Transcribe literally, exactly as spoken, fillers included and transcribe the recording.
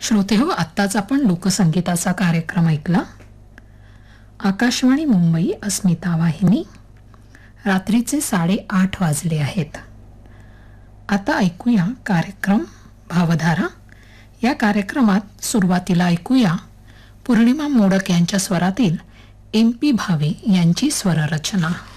श्रोते हो, आत्ताच आपण लोकसंगीताचा कार्यक्रम ऐकला. आकाशवाणी मुंबई अस्मिता वाहिनी. रात्रीचे साडेआठ वाजले आहेत. आता ऐकूया कार्यक्रम भावधारा. या कार्यक्रमात सुरुवातीला ऐकूया पौर्णिमा मोडक यांच्या स्वरातील एम पी भावे यांची स्वररचना.